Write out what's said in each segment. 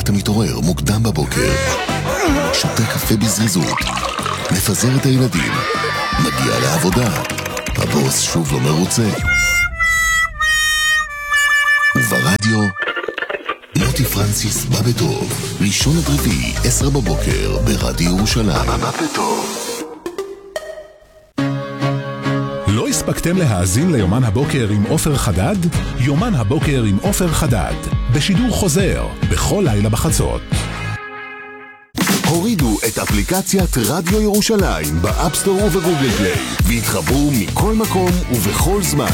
אתה מתעורר מוקדם בבוקר, שותה קפה בזריזות, מפזר את הילדים, מגיע לעבודה, הבוס שוב לא מרוצה. וברדיו, מוטי פרנסיס בא בטוב, ראשון עד רביעי, 10 בבוקר, ברדיו ירושלים. בא בטוב. לא הספקתם להאזין ליומן הבוקר עם עופר חדד? יומן הבוקר עם עופר חדד, בשידור חוזר, בכל לילה בחצות. הורידו את אפליקציית רדיו ירושלים באפסטור ובגוגל פליי, והתחברו מכל מקום ובכל זמן.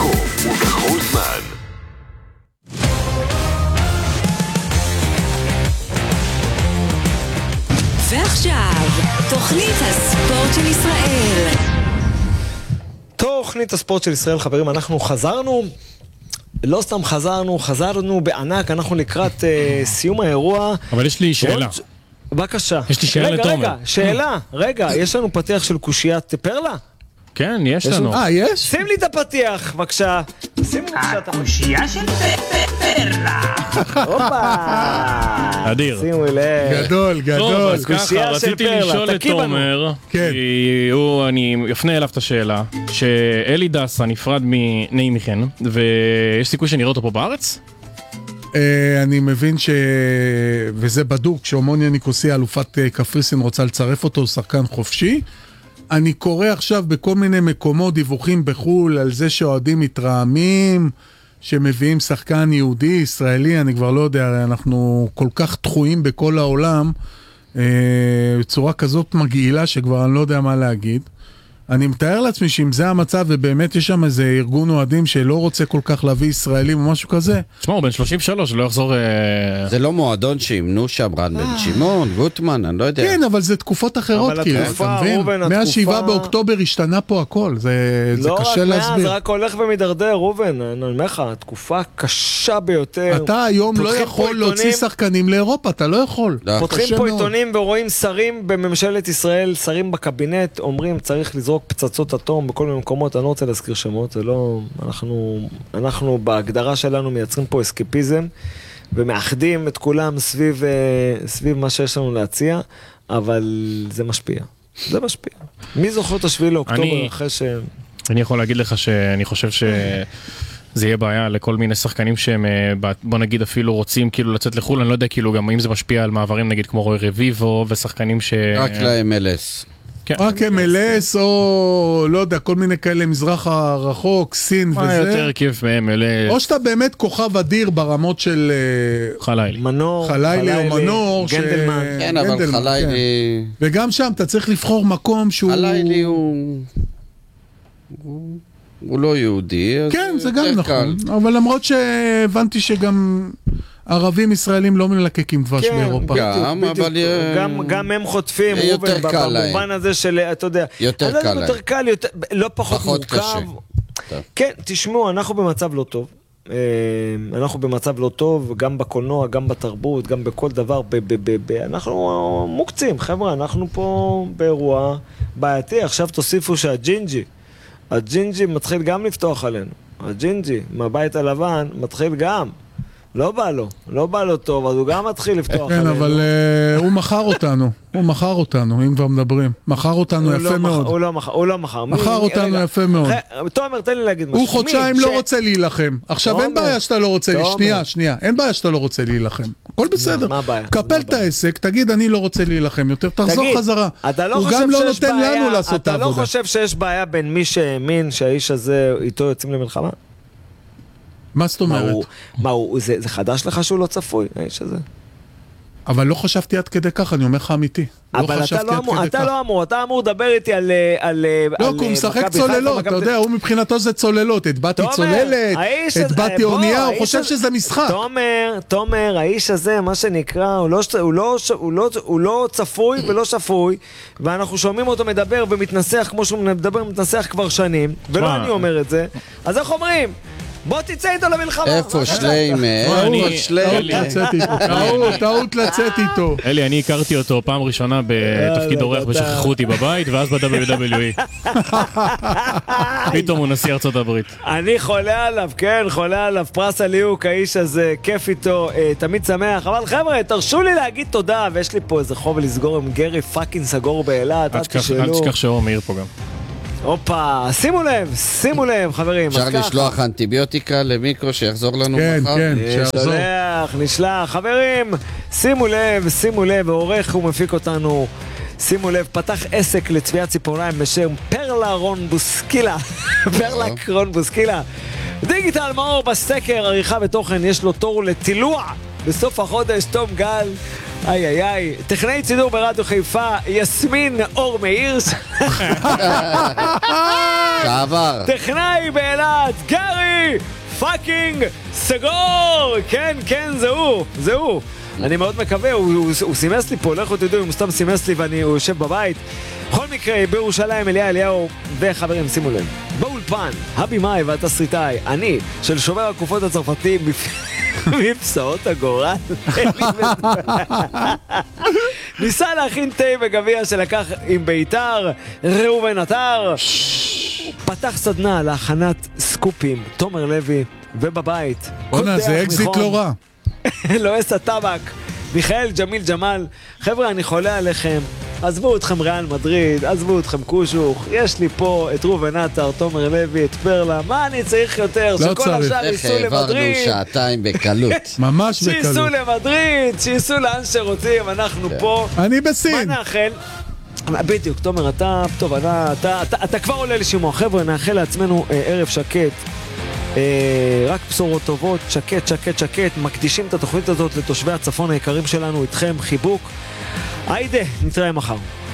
ועכשיו, תוכנית הספורט של ישראל. תוכנית הספורט של ישראל, חברים, אנחנו חזרנו, לא סתם חזרנו בענק, אנחנו לקראת סיום האירוע. אבל יש לי שאלה. בבקשה. יש לי שאלה לתומר. רגע, יש לנו פתיח של קושיית פרלה? כן, יש לנו. יש? שים לי את הפתיח, בבקשה. שימו בבקשה את הפתיח. הקושייה של פרלה. הופה. אדיר. שימו לב. גדול. טוב, אז ככה, קושייה של רציתי פרלה, לשאול את תקי בנו. תומר, כן. כי אני אפנה אליו את השאלה, שאלי דסה נפרד מנעימיכן, ויש סיכוי שנראה אותו פה בארץ? אני מבין וזה בדוק, שאומוניה ניקוסיה, אלופת קפריסין, רוצה לצרף אותו, הוא שחקן חופשי. אני קורא עכשיו בכל מיני מקומות דיווחים בחול על זה שאוהדים מתרעמים, שמביאים שחקן יהודי, ישראלי, אני כבר לא יודע, אנחנו כל כך תחויים בכל העולם, בצורה כזאת מגעילה שכבר אני לא יודע מה להגיד. אני מתאר לעצמי שאם זה המצב ובאמת יש שם איזה ארגון אוהדים שלא רוצה כל כך להביא ישראלים או משהו כזה. תשמע, הוא בן 33, לא יחזור... זה לא מועדון שימנו שם רן בן שמעון, גוטמן, אני לא יודע. כן, אבל זה תקופות אחרות, כאילו, אתה מבין? מה-7 באוקטובר השתנה פה הכל, זה קשה להסביר. לא רק מאז, רק הולך ומדרדר, רובן, אני אומר לך, תקופה קשה ביותר. אתה היום לא יכול להוציא שחקנים לאירופה, אתה לא יכול. פותחים פה עיתונים ורואים שרים בממשלת ישראל, שרים בקבינט, אומרים צריך לזרוק פצצות אטום בכל מיני מקומות, אני לא רוצה להזכיר שמות, זה לא, אנחנו בהגדרה שלנו מייצרים פה אסקפיזם, ומאחדים את כולם סביב מה שיש לנו להציע, אבל זה משפיע. מי זוכר את 7 לאוקטובר אחרי ש... אני יכול להגיד לך שאני חושב זה יהיה בעיה לכל מיני שחקנים שהם, בוא נגיד אפילו רוצים כאילו לצאת לחול, אני לא יודע כאילו גם אם זה משפיע על מעברים נגיד כמו רוי רביבו ושחקנים ש... רק ל-MLS. רק MLS או לא יודע, כל מיני כאלה מזרח הרחוק, סין וזה. מה יותר כיף מ-MLS? או שאתה באמת כוכב אדיר ברמות של חלילי. חלילי או מנור. גנדלמן. כן, אבל חלילי... וגם שם אתה צריך לבחור מקום שהוא... חלילי הוא לא יהודי. כן, זה גם נכון. אבל למרות שהבנתי שגם... ערבים ישראלים לא מלקקים דבש באירופה. גם הם חוטפים, רובן, במובן הזה של, אתה יודע, יותר קל להם. לא פחות מורכב. כן, תשמעו, אנחנו במצב לא טוב, גם בקולנוע, גם בתרבות, גם בכל דבר, אנחנו מוקצים, חבר'ה, אנחנו פה באירוע בעייתי, עכשיו תוסיפו שהג'ינג'י מתחיל גם לפתוח עלינו, הג'ינג'י מהבית הלבן מתחיל גם, לא בא לו טוב, אז הוא גם מתחיל לפתוח עלינו. כן, אבל הוא מכר אותנו, אם כבר מדברים. מכר אותנו יפה מאוד. הוא לא מכר. מכר אותנו יפה מאוד. תומר, תן לי להגיד משהו. הוא חודשיים לא רוצה להילחם. עכשיו, אין בעיה שאתה לא רוצה, שנייה, אין בעיה שאתה לא רוצה להילחם. הכל בסדר. מה הבעיה? קפל את העסק, תגיד, אני לא רוצה להילחם יותר, תחזור חזרה. הוא גם לא נותן לנו לעשות את העבודה. אתה לא חושב שיש בעיה בין מי שהאמין שהאיש הזה איתו יוצאים למלחמה? מה זאת אומרת? זה חדש לך שהוא לא צפוי, האיש הזה? אבל לא חשבתי עד כדי כך, אני אומר לך אמיתי. אבל אתה לא אמור, אתה אמור לדבר איתי על... לא, הוא משחק צוללות, אתה יודע, הוא מבחינתו זה צוללות, את באתי צוללת, את באתי אונייה, הוא חושב שזה משחק. תומר, האיש הזה, מה שנקרא, הוא לא צפוי ולא שפוי, ואנחנו שומעים אותו מדבר ומתנסח כמו שהוא מדבר ומתנסח כבר שנים, ולא אני אומר את זה, אז איך אומרים? בוא תצא איתו למלחמה. איפה שליימה? איפה שליימה? טעות לצאת איתו. אלי, אני הכרתי אותו פעם ראשונה בתפקיד אורח ושכחו אותי בבית, ואז ב-WWE. פתאום הוא נשיא ארצות הברית. אני חולה עליו, כן, חולה עליו, פרס הליהוק, האיש הזה, כיף איתו, תמיד שמח, אבל חבר'ה, תרשו לי להגיד תודה, ויש לי פה איזה חוב לסגור עם גרי פאקינג סגור באילת, אל תשכח שאור מאיר פה גם. הופה, שימו לב, חברים. אפשר לשלוח אנטיביוטיקה למיקרו שיחזור לנו מחר? כן, שיחזור. נשלח, חברים, שימו לב, העורך ומפיק אותנו, שימו לב, פתח עסק לצביעת ציפורניים בשם פרלה רון בוסקילה, פרלה קרון בוסקילה, דיגיטל מאור בסקר, עריכה ותוכן, יש לו תור לטילוע בסוף החודש, תום גל, איי, טכנאי צידור ברדיו חיפה, יסמין אור מאיר, שעבר. טכנאי באילת, גרי פאקינג סגור, כן, זה הוא. אני מאוד מקווה, הוא סימס לי פה, לכו תדעו, הוא סתם סימס לי ואני יושב בבית. בכל מקרה, בירושלים, אליהו, וחברים, שימו לב, באולפן, הבימאי והתסריטאי, אני, של שומר הקופות הצרפתי, מפסעות הגורל, ניסה להכין תה בגביע שלקח עם ביתר, ראובן עטר, פתח סדנה להכנת סקופים, תומר לוי, ובבית, עונה, זה אקזיט לא רע. לועס הטבק, מיכאל ג'מיל ג'מל. חבר'ה, אני חולה עליכם, עזבו אתכם ריאל מדריד, עזבו אתכם קושוך, יש לי פה את ראובן עטר, תומר לוי, את פרלה, מה אני צריך יותר? לא שכל השאר ייסעו העברנו למדריד, שעתיים בקלות. ממש שייסעו בקלות. למדריד, שייסעו לאן שרוצים, אנחנו פה. אני מה בסין. נאחל? בדיוק, תומר, אתה כבר עולה לשימוע. חבר'ה, נאחל לעצמנו ערב שקט, רק בשורות טובות, שקט, מקדישים את התוכנית הזאת לתושבי הצפון היקרים שלנו, איתכם, חיבוק. היידה, נתראה מחר.